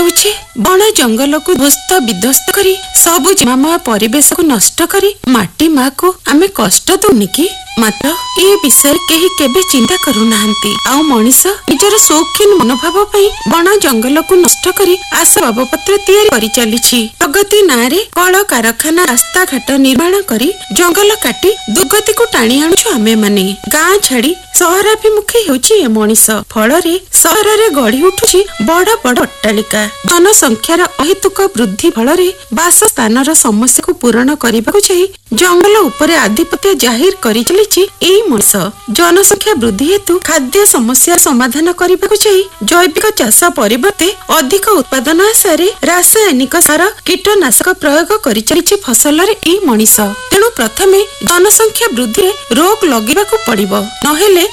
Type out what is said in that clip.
ହଉଛି ବଣ ଜଙ୍ଗଲକୁ ଧ୍ୱସ୍ତ ବିଧ୍ୱସ୍ତ କରି ସବୁ ଜୀବମୟ ପରିବେଶକୁ ନଷ୍ଟ କରି ମାଟି ମାକୁ ଆମେ କଷ୍ଟ ଦଉନି କି? ମାତ୍ର ଏ ବିଷୟରେ କେହି କେବେ ଚିନ୍ତା କରୁନାହାନ୍ତି। ଆଉ ମଣିଷ ନିଜର ସୌଖିନ ମନୋଭାବ ପାଇଁ ବଣ ଜଙ୍ଗଲକୁ ନଷ୍ଟ କରି ଆସବାବପତ୍ର ତିଆରି କରି ଚାଲିଛି। ପ୍ରଗତି ନାଁରେ କଳ କାରଖାନା ରାସ୍ତାଘାଟ ନିର୍ମାଣ କରି ଜଙ୍ଗଲ କାଟି ଦୁର୍ଗତିକୁ ଟାଣି ଆଣୁଛୁ ଆମେ ମାନେ। ଗାଁ ଛାଡି ସହରାଭିମୁଖୀ ହେଉଛି ଏ ମଣିଷ। ଫଳରେ ସହରରେ ଗଢି ଉଠୁଛି ବଡ ବଡ ଅଟ୍ଟାଳିକା। ଜନସଂଖ୍ୟାର ଅହେତୁକ ବୃଦ୍ଧି ଫଳରେ ବାସସ୍ଥାନର ସମସ୍ୟାକୁ ପୂରଣ କରିବାକୁ ଯାଇ ଜଙ୍ଗଲ ଉପରେ ଆଧିପତ୍ୟ ଜାହିର କରି ଚାଲିଛି ଏଇ ମଣିଷ। ଜନସଂଖ୍ୟା ବୃଦ୍ଧି ହେତୁ ଖାଦ୍ୟ ସମସ୍ୟା ସମାଧାନ କରିବାକୁ ଯାଇ ଜୈବିକ ଚାଷ ପରିବର୍ତ୍ତେ ଅଧିକ ଉତ୍ପାଦନ ଆଶାରେ ରାସାୟନିକ ସାର କୀଟନାଶକ ପ୍ରୟୋଗ କରି ଚାଲିଛି ଫସଲରେ ଏଇ ମଣିଷ। ତେଣୁ ପ୍ରଥମେ ଜନସଂଖ୍ୟା ବୃଦ୍ଧିରେ ରୋକ ଲଗେଇବାକୁ ପଡିବ, ନହେଲେ